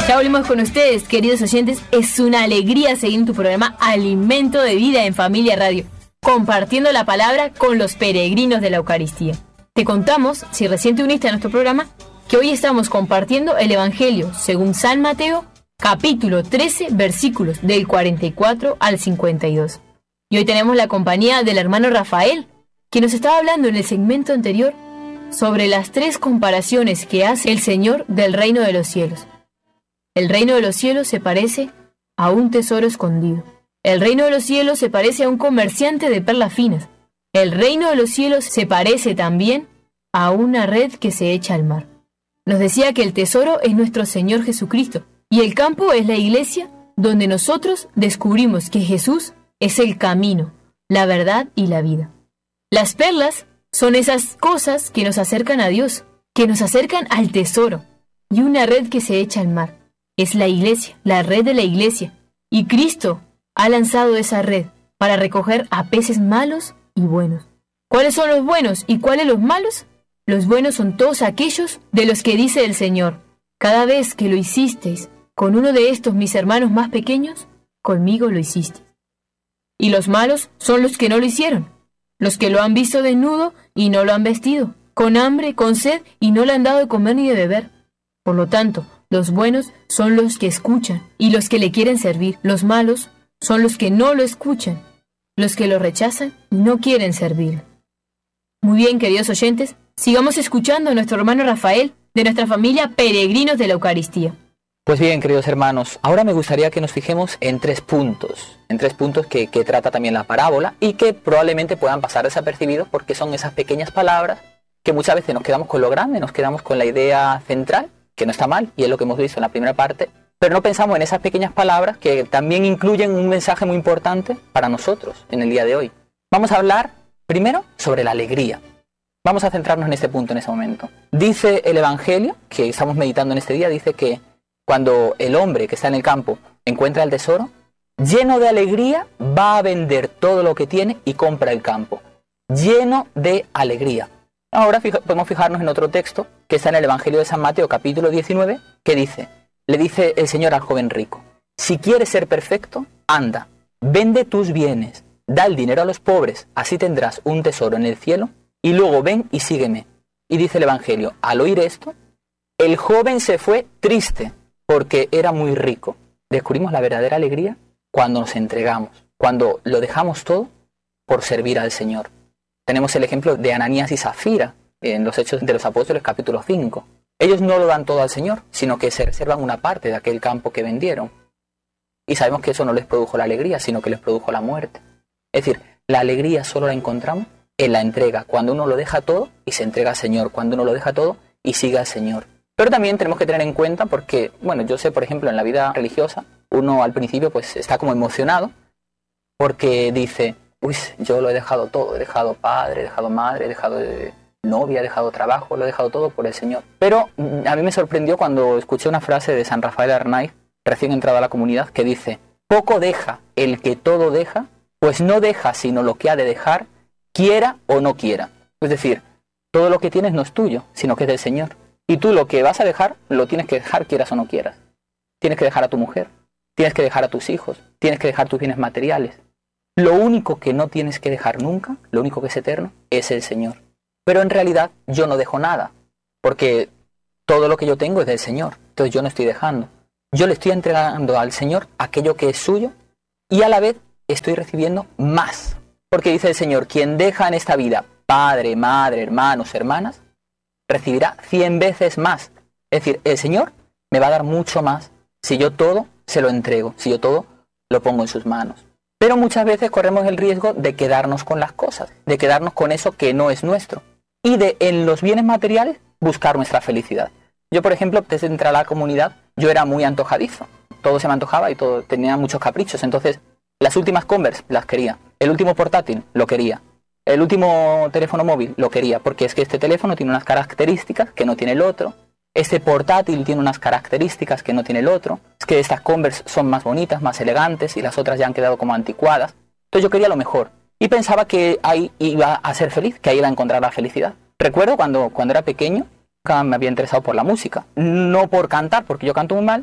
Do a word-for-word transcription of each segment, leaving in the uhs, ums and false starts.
Ya volvemos con ustedes, queridos oyentes. Es una alegría seguir en tu programa Alimento de Vida en Familia Radio, compartiendo la palabra con los peregrinos de la Eucaristía. Te contamos, si recién te uniste a nuestro programa, que hoy estamos compartiendo el Evangelio según San Mateo, capítulo trece, versículos del cuarenta y cuatro al cincuenta y dos. Y hoy tenemos la compañía del hermano Rafael, que nos estaba hablando en el segmento anterior sobre las tres comparaciones que hace el Señor del reino de los cielos. El reino de los cielos se parece a un tesoro escondido. El reino de los cielos se parece a un comerciante de perlas finas. El reino de los cielos se parece también a una red que se echa al mar. Nos decía que el tesoro es nuestro Señor Jesucristo y el campo es la iglesia donde nosotros descubrimos que Jesús es el camino, la verdad y la vida. Las perlas son esas cosas que nos acercan a Dios, que nos acercan al tesoro, y una red que se echa al mar. Es la iglesia, la red de la iglesia, y Cristo ha lanzado esa red para recoger a peces malos y buenos. ¿Cuáles son los buenos y cuáles los malos? Los buenos son todos aquellos de los que dice el Señor: cada vez que lo hicisteis con uno de estos mis hermanos más pequeños, conmigo lo hicisteis. Y los malos son los que no lo hicieron, los que lo han visto desnudo y no lo han vestido, con hambre, con sed y no le han dado de comer ni de beber. Por lo tanto, los buenos son los que escuchan y los que le quieren servir. Los malos son los que no lo escuchan, los que lo rechazan y no quieren servir. Muy bien, queridos oyentes, sigamos escuchando a nuestro hermano Rafael de nuestra familia Peregrinos de la Eucaristía. Pues bien, queridos hermanos, ahora me gustaría que nos fijemos en tres puntos, en tres puntos que, que trata también la parábola y que probablemente puedan pasar desapercibidos porque son esas pequeñas palabras que muchas veces nos quedamos con lo grande, nos quedamos con la idea central, que no está mal, y es lo que hemos visto en la primera parte, pero no pensamos en esas pequeñas palabras que también incluyen un mensaje muy importante para nosotros en el día de hoy. Vamos a hablar primero sobre la alegría. Vamos a centrarnos en este punto en ese momento. Dice el Evangelio, que estamos meditando en este día, dice que cuando el hombre que está en el campo encuentra el tesoro, lleno de alegría va a vender todo lo que tiene y compra el campo. Lleno de alegría. Ahora fija, podemos fijarnos en otro texto que está en el Evangelio de San Mateo, capítulo diecinueve, que dice, le dice el Señor al joven rico: si quieres ser perfecto, anda, vende tus bienes, da el dinero a los pobres, así tendrás un tesoro en el cielo, y luego ven y sígueme. Y dice el Evangelio, al oír esto, el joven se fue triste, porque era muy rico. Descubrimos la verdadera alegría cuando nos entregamos, cuando lo dejamos todo por servir al Señor. Tenemos el ejemplo de Ananías y Zafira en los Hechos de los Apóstoles, capítulo cinco. Ellos no lo dan todo al Señor, sino que se reservan una parte de aquel campo que vendieron. Y sabemos que eso no les produjo la alegría, sino que les produjo la muerte. Es decir, la alegría solo la encontramos en la entrega, cuando uno lo deja todo y se entrega al Señor, cuando uno lo deja todo y sigue al Señor. Pero también tenemos que tener en cuenta porque, bueno, yo sé, por ejemplo, en la vida religiosa, uno al principio pues está como emocionado porque dice, uy, yo lo he dejado todo, he dejado padre, he dejado madre, he dejado de novia, he dejado trabajo, lo he dejado todo por el Señor. Pero a mí me sorprendió cuando escuché una frase de San Rafael Arnaiz, recién entrado a la comunidad, que dice, poco deja el que todo deja, pues no deja sino lo que ha de dejar, quiera o no quiera. Es decir, todo lo que tienes no es tuyo, sino que es del Señor. Y tú lo que vas a dejar, lo tienes que dejar quieras o no quieras. Tienes que dejar a tu mujer, tienes que dejar a tus hijos, tienes que dejar tus bienes materiales. Lo único que no tienes que dejar nunca, lo único que es eterno, es el Señor. Pero en realidad yo no dejo nada, porque todo lo que yo tengo es del Señor. Entonces yo no estoy dejando. Yo le estoy entregando al Señor aquello que es suyo y a la vez estoy recibiendo más. Porque dice el Señor, quien deja en esta vida padre, madre, hermanos, hermanas, recibirá cien veces más. Es decir, el Señor me va a dar mucho más si yo todo se lo entrego, si yo todo lo pongo en sus manos. Pero muchas veces corremos el riesgo de quedarnos con las cosas, de quedarnos con eso que no es nuestro y de en los bienes materiales buscar nuestra felicidad. Yo, por ejemplo, desde entrar a la comunidad, yo era muy antojadizo. Todo se me antojaba y todo tenía muchos caprichos. Entonces, las últimas Converse las quería. El último portátil lo quería. El último teléfono móvil lo quería, porque es que este teléfono tiene unas características que no tiene el otro. Este portátil tiene unas características que no tiene el otro. Es que estas Converse son más bonitas, más elegantes y las otras ya han quedado como anticuadas. Entonces yo quería lo mejor. Y pensaba que ahí iba a ser feliz, que ahí iba a encontrar la felicidad. Recuerdo cuando, cuando era pequeño, nunca me había interesado por la música. No por cantar, porque yo canto muy mal.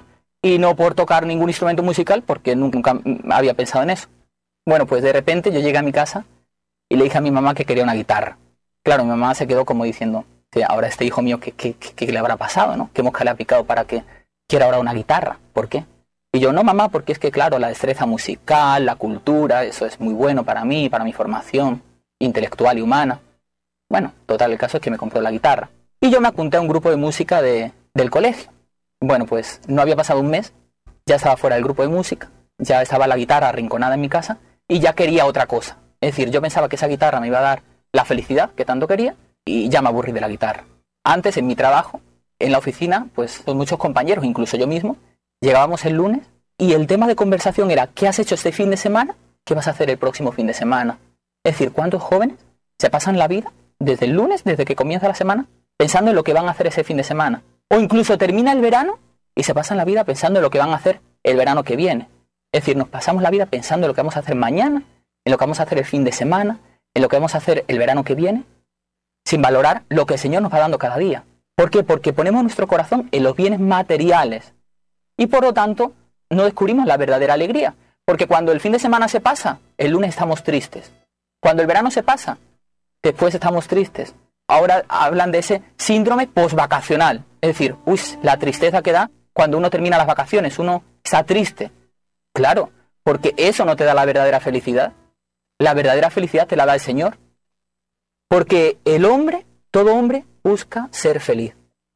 y no por tocar ningún instrumento musical, porque nunca había pensado en eso. Bueno, pues de repente yo llegué a mi casa y le dije a mi mamá que quería una guitarra. Claro, mi mamá se quedó como diciendo, sí, ahora este hijo mío, ¿qué, qué, qué le habrá pasado, no? ¿Qué mosca le ha picado para que quiera ahora una guitarra? ¿Por qué? Y yo, no, mamá, porque es que, claro, la destreza musical, la cultura, eso es muy bueno para mí, para mi formación intelectual y humana. Bueno, total, el caso es que me compró la guitarra. Y yo me apunté a un grupo de música de, del colegio. Bueno, pues no había pasado un mes, ya estaba fuera del grupo de música, ya estaba la guitarra arrinconada en mi casa y ya quería otra cosa. Es decir, yo pensaba que esa guitarra me iba a dar la felicidad que tanto quería y ya me aburrí de la guitarra. Antes, en mi trabajo, en la oficina, pues con muchos compañeros, incluso yo mismo, llegábamos el lunes y el tema de conversación era ¿qué has hecho este fin de semana? ¿Qué vas a hacer el próximo fin de semana? Es decir, ¿cuántos jóvenes se pasan la vida desde el lunes, desde que comienza la semana, pensando en lo que van a hacer ese fin de semana? O incluso termina el verano y se pasan la vida pensando en lo que van a hacer el verano que viene. Es decir, nos pasamos la vida pensando en lo que vamos a hacer mañana, en lo que vamos a hacer el fin de semana, en lo que vamos a hacer el verano que viene, sin valorar lo que el Señor nos va dando cada día. ¿Por qué? Porque ponemos nuestro corazón en los bienes materiales y por lo tanto no descubrimos la verdadera alegría. Porque cuando el fin de semana se pasa, el lunes estamos tristes. Cuando el verano se pasa, después estamos tristes. Ahora hablan de ese síndrome postvacacional. Es decir, uy, la tristeza que da cuando uno termina las vacaciones, uno está triste. Claro, porque eso no te da la verdadera felicidad. La verdadera felicidad te la da el Señor. Porque el hombre, todo hombre, busca ser feliz.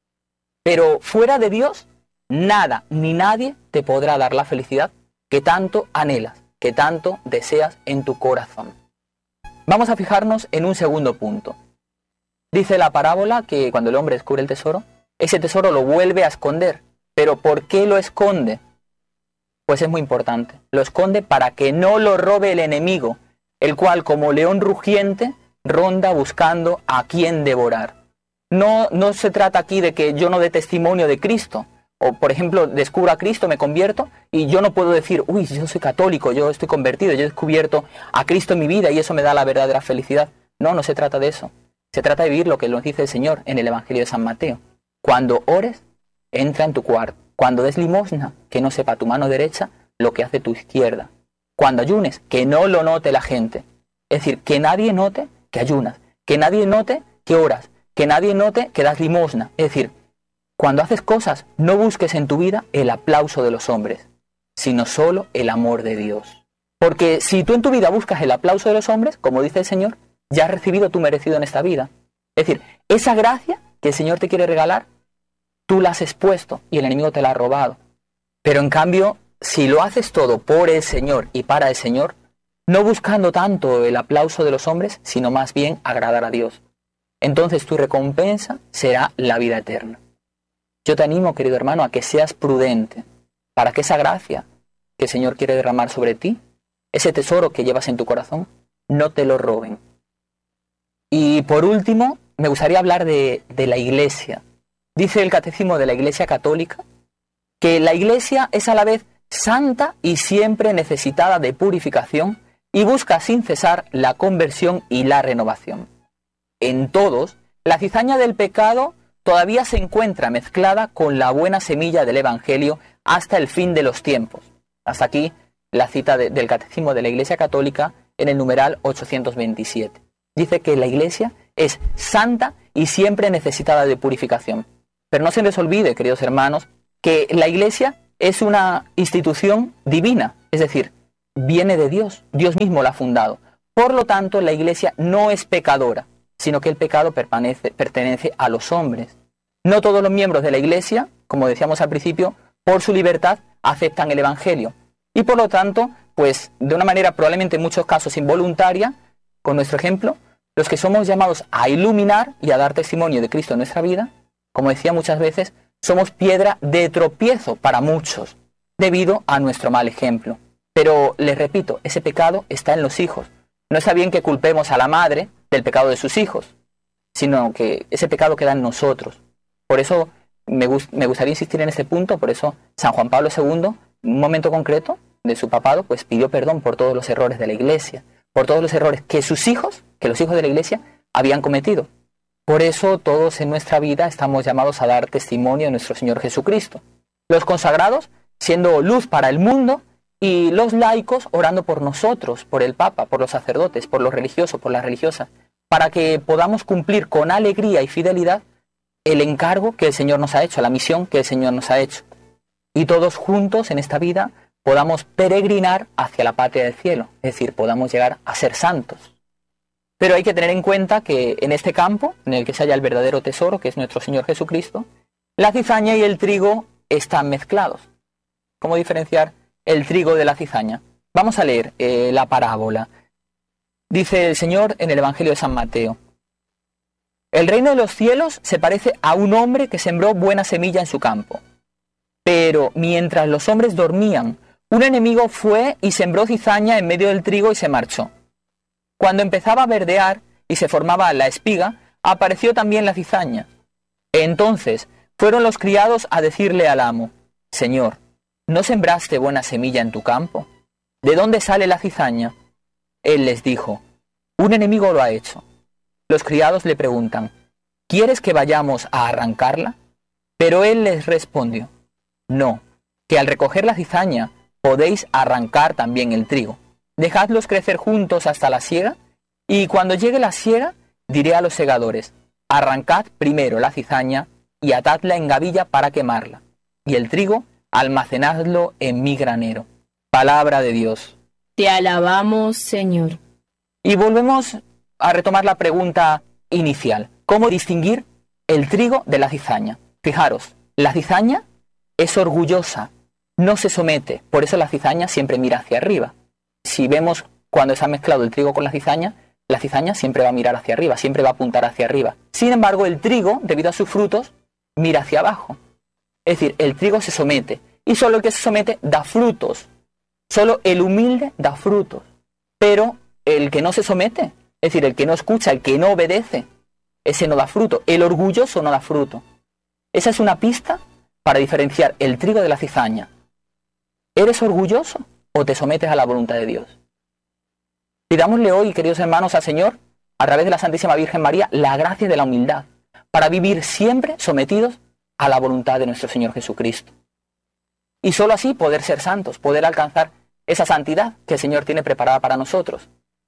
Pero fuera de Dios, nada ni nadie te podrá dar la felicidad que tanto anhelas, que tanto deseas en tu corazón. Vamos a fijarnos en un segundo punto. Dice la parábola que cuando el hombre descubre el tesoro, ese tesoro lo vuelve a esconder. ¿Pero por qué lo esconde? Pues es muy importante. Lo esconde para que no lo robe el enemigo, el cual como león rugiente ronda buscando a quien devorar. No, no se trata aquí de que yo no dé testimonio de Cristo. O, por ejemplo, descubro a Cristo, me convierto, y yo no puedo decir, uy, yo soy católico, yo estoy convertido, yo he descubierto a Cristo en mi vida y eso me da la verdadera felicidad. No, no se trata de eso. Se trata de vivir lo que nos dice el Señor en el Evangelio de San Mateo. Cuando ores, entra en tu cuarto. Cuando des limosna, que no sepa tu mano derecha lo que hace tu izquierda. Cuando ayunes, que no lo note la gente. Es decir, que nadie note que ayunas, que nadie note que oras, que nadie note que das limosna. Es decir, cuando haces cosas, no busques en tu vida el aplauso de los hombres, sino solo el amor de Dios. Porque si tú en tu vida buscas el aplauso de los hombres, como dice el Señor, ya has recibido tu merecido en esta vida. Es decir, esa gracia que el Señor te quiere regalar, tú la has expuesto y el enemigo te la ha robado. Pero en cambio, si lo haces todo por el Señor y para el Señor, no buscando tanto el aplauso de los hombres, sino más bien agradar a Dios, entonces tu recompensa será la vida eterna. Yo te animo, querido hermano, a que seas prudente, para que esa gracia que el Señor quiere derramar sobre ti, ese tesoro que llevas en tu corazón, no te lo roben. Y por último, me gustaría hablar de, de la Iglesia. Dice el Catecismo de la Iglesia Católica que la Iglesia es a la vez santa y siempre necesitada de purificación y busca sin cesar la conversión y la renovación. En todos, la cizaña del pecado todavía se encuentra mezclada con la buena semilla del Evangelio hasta el fin de los tiempos. Hasta aquí la cita de, del Catecismo de la Iglesia Católica en el numeral ochocientos veintisiete. Dice que la Iglesia es santa y siempre necesitada de purificación. Pero no se les olvide, queridos hermanos, que la Iglesia es una institución divina, es decir, viene de Dios, Dios mismo la ha fundado. Por lo tanto, la Iglesia no es pecadora, sino que el pecado pertenece, pertenece a los hombres. No todos los miembros de la Iglesia, como decíamos al principio, por su libertad aceptan el Evangelio. Y por lo tanto, pues de una manera probablemente en muchos casos involuntaria, con nuestro ejemplo, los que somos llamados a iluminar y a dar testimonio de Cristo en nuestra vida, como decía muchas veces, somos piedra de tropiezo para muchos, debido a nuestro mal ejemplo. Pero, les repito, ese pecado está en los hijos. No está bien que culpemos a la madre del pecado de sus hijos, sino que ese pecado queda en nosotros. Por eso me, gust- me gustaría insistir en este punto, por eso San Juan Pablo segundo, en un momento concreto de su papado, pues pidió perdón por todos los errores de la Iglesia, por todos los errores que sus hijos, que los hijos de la Iglesia, habían cometido. Por eso todos en nuestra vida estamos llamados a dar testimonio de nuestro Señor Jesucristo. Los consagrados siendo luz para el mundo, y los laicos orando por nosotros, por el Papa, por los sacerdotes, por los religiosos, por las religiosas, para que podamos cumplir con alegría y fidelidad el encargo que el Señor nos ha hecho, la misión que el Señor nos ha hecho. Y todos juntos en esta vida podamos peregrinar hacia la patria del cielo, es decir, podamos llegar a ser santos. Pero hay que tener en cuenta que en este campo, en el que se halla el verdadero tesoro, que es nuestro Señor Jesucristo, la cizaña y el trigo están mezclados. ¿Cómo diferenciar el trigo de la cizaña? Vamos a leer eh, la parábola. Dice el Señor en el Evangelio de San Mateo: el reino de los cielos se parece a un hombre que sembró buena semilla en su campo. Pero mientras los hombres dormían, un enemigo fue y sembró cizaña en medio del trigo y se marchó. Cuando empezaba a verdear y se formaba la espiga, apareció también la cizaña. Entonces fueron los criados a decirle al amo: Señor, ¿no sembraste buena semilla en tu campo? ¿De dónde sale la cizaña? Él les dijo: un enemigo lo ha hecho. Los criados le preguntan: ¿quieres que vayamos a arrancarla? Pero él les respondió: no, que al recoger la cizaña podéis arrancar también el trigo. Dejadlos crecer juntos hasta la siega, y cuando llegue la siega, diré a los segadores: arrancad primero la cizaña y atadla en gavilla para quemarla, y el trigo almacenadlo en mi granero. Palabra de Dios. Te alabamos, Señor. Y volvemos a retomar la pregunta inicial: ¿cómo distinguir el trigo de la cizaña? Fijaros, la cizaña es orgullosa, no se somete, por eso la cizaña siempre mira hacia arriba. Si vemos cuando se ha mezclado el trigo con la cizaña, la cizaña siempre va a mirar hacia arriba, siempre va a apuntar hacia arriba. Sin embargo, el trigo, debido a sus frutos, mira hacia abajo. Es decir, el trigo se somete, y solo el que se somete da frutos. Solo el humilde da frutos. Pero el que no se somete, es decir, el que no escucha, el que no obedece, ese no da fruto. El orgulloso no da fruto. Esa es una pista para diferenciar el trigo de la cizaña. ¿Eres orgulloso o te sometes a la voluntad de Dios? Pidámosle hoy, queridos hermanos, al Señor, a través de la Santísima Virgen María, la gracia de la humildad, para vivir siempre sometidos a la voluntad de nuestro Señor Jesucristo. Y sólo así poder ser santos, poder alcanzar esa santidad que el Señor tiene preparada para nosotros.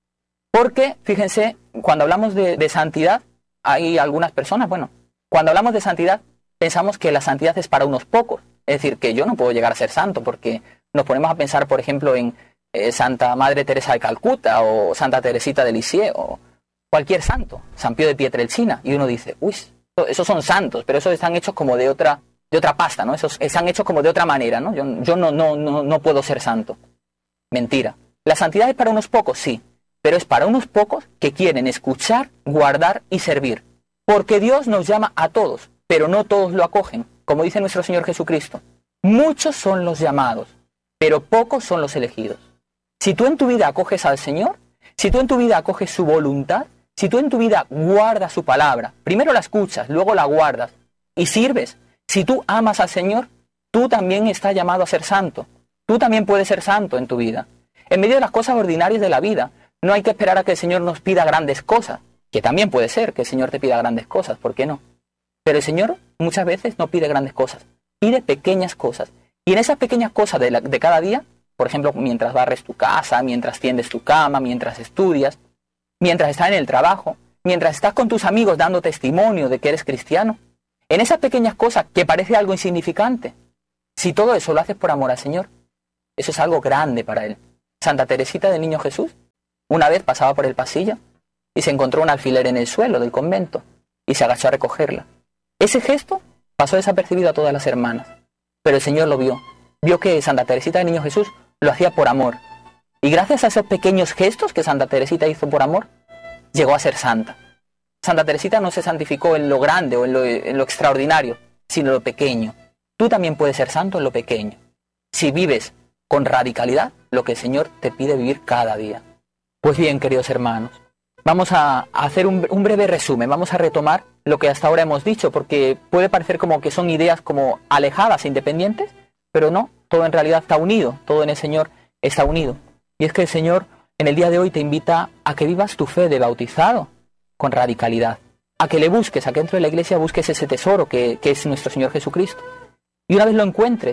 Porque, fíjense, cuando hablamos de, de santidad, hay algunas personas, bueno, cuando hablamos de santidad, pensamos que la santidad es para unos pocos. Es decir, que yo no puedo llegar a ser santo, porque nos ponemos a pensar, por ejemplo, en eh, Santa Madre Teresa de Calcuta, o Santa Teresita de Lisieux, o cualquier santo, San Pío de Pietrelcina, y uno dice: uy, esos son santos, pero esos están hechos como de otra, de otra pasta, ¿no? Esos están hechos como de otra manera, ¿no? Yo, yo no, no, no, no puedo ser santo. Mentira. La santidad es para unos pocos, sí, pero es para unos pocos que quieren escuchar, guardar y servir. Porque Dios nos llama a todos, pero no todos lo acogen. Como dice nuestro Señor Jesucristo: muchos son los llamados, pero pocos son los elegidos. Si tú en tu vida acoges al Señor, si tú en tu vida acoges su voluntad, si tú en tu vida guardas su palabra, primero la escuchas, luego la guardas y sirves, si tú amas al Señor, tú también estás llamado a ser santo. Tú también puedes ser santo en tu vida. En medio de las cosas ordinarias de la vida, no hay que esperar a que el Señor nos pida grandes cosas, que también puede ser que el Señor te pida grandes cosas, ¿por qué no? Pero el Señor muchas veces no pide grandes cosas, pide pequeñas cosas. Y en esas pequeñas cosas de, la, de cada día, por ejemplo, mientras barres tu casa, mientras tiendes tu cama, mientras estudias, mientras estás en el trabajo, mientras estás con tus amigos dando testimonio de que eres cristiano, en esas pequeñas cosas que parece algo insignificante, si todo eso lo haces por amor al Señor, eso es algo grande para Él. Santa Teresita del Niño Jesús una vez pasaba por el pasillo y se encontró un alfiler en el suelo del convento y se agachó a recogerla. Ese gesto pasó desapercibido a todas las hermanas, pero el Señor lo vio. Vio que Santa Teresita del Niño Jesús lo hacía por amor. Y gracias a esos pequeños gestos que Santa Teresita hizo por amor, llegó a ser santa. Santa Teresita no se santificó en lo grande o en lo, en lo extraordinario, sino en lo pequeño. Tú también puedes ser santo en lo pequeño, si vives con radicalidad lo que el Señor te pide vivir cada día. Pues bien, queridos hermanos, vamos a hacer un, un breve resumen, vamos a retomar lo que hasta ahora hemos dicho, porque puede parecer como que son ideas como alejadas e independientes, pero no, todo en realidad está unido, todo en el Señor está unido. Y es que el Señor en el día de hoy te invita a que vivas tu fe de bautizado con radicalidad, a que le busques, a que dentro de la iglesia busques ese tesoro que, que es nuestro Señor Jesucristo. Y una vez lo encuentres,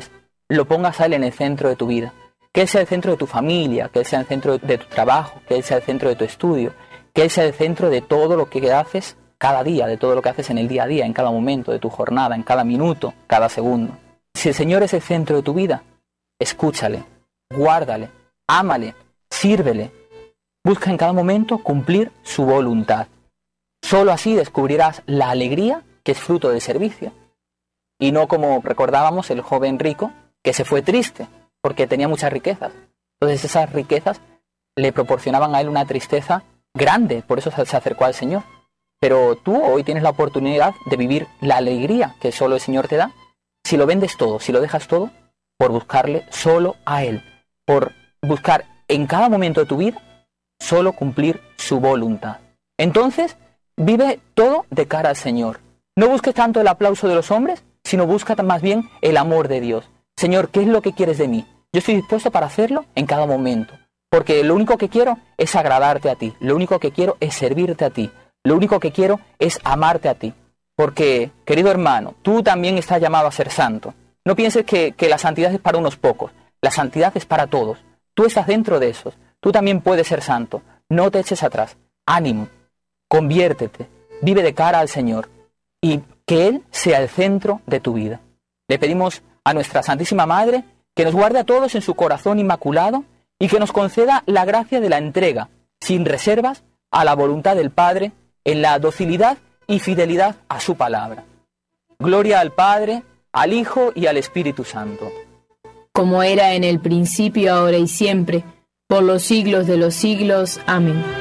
lo pongas a Él en el centro de tu vida. Que Él sea el centro de tu familia, que Él sea el centro de tu trabajo, que Él sea el centro de tu estudio, que Él sea el centro de todo lo que haces cada día, de todo lo que haces en el día a día, en cada momento de tu jornada, en cada minuto, cada segundo. Si el Señor es el centro de tu vida, escúchale, guárdale, ámale, sírvele. Busca en cada momento cumplir su voluntad. Solo así descubrirás la alegría que es fruto del servicio. Y no como recordábamos el joven rico que se fue triste porque tenía muchas riquezas. Entonces esas riquezas le proporcionaban a él una tristeza grande, por eso se acercó al Señor. Pero tú hoy tienes la oportunidad de vivir la alegría que solo el Señor te da. Si lo vendes todo, si lo dejas todo, por buscarle solo a Él, por buscar en cada momento de tu vida solo cumplir su voluntad. Entonces, vive todo de cara al Señor. No busques tanto el aplauso de los hombres, sino busca más bien el amor de Dios. Señor, ¿qué es lo que quieres de mí? Yo estoy dispuesto para hacerlo en cada momento, porque lo único que quiero es agradarte a ti, lo único que quiero es servirte a ti, lo único que quiero es amarte a ti. Porque, querido hermano, tú también estás llamado a ser santo. No pienses que, que la santidad es para unos pocos, la santidad es para todos. Tú estás dentro de esos, tú también puedes ser santo. No te eches atrás, ánimo, conviértete, vive de cara al Señor y que Él sea el centro de tu vida. Le pedimos a nuestra Santísima Madre que nos guarde a todos en su corazón inmaculado y que nos conceda la gracia de la entrega, sin reservas, a la voluntad del Padre, en la docilidad y fidelidad a su palabra. Gloria al Padre, al Hijo y al Espíritu Santo. Como era en el principio, ahora y siempre, por los siglos de los siglos. Amén.